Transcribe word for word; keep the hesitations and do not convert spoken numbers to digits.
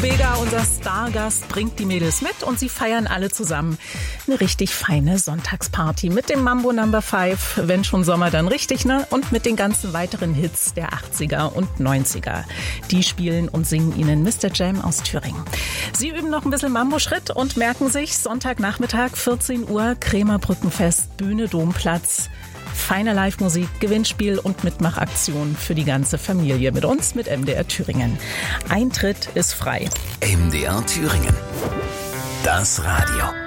Bega, unser Stargast, bringt die Mädels mit und sie feiern alle zusammen eine richtig feine Sonntagsparty mit dem Mambo Number Five, wenn schon Sommer, dann richtig, ne? Und mit den ganzen weiteren Hits der achtziger und neunziger. Die spielen und singen ihnen Mister Jam aus Thüringen. Sie üben noch ein bisschen Mambo-Schritt und merken sich, Sonntagnachmittag, vierzehn Uhr, Krämerbrückenfest, Bühne Domplatz. Feine Live-Musik, Gewinnspiel und Mitmachaktion für die ganze Familie mit uns, mit M D R Thüringen. Eintritt ist frei. M D R Thüringen. Das Radio.